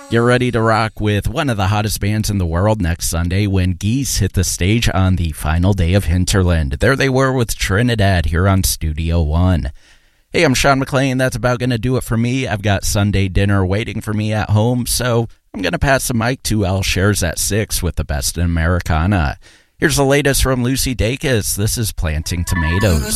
Get ready to rock with one of the hottest bands in the world next Sunday when Geese hit the stage on the final day of Hinterland. There they were with Trinidad here on Studio One. Hey, I'm Sean McLean. That's about going to do it for me. I've got Sunday dinner waiting for me at home, so I'm going to pass the mic to Al Shares at 6 with the best in Americana. Here's the latest from Lucy Dacus. This is Planting Tomatoes.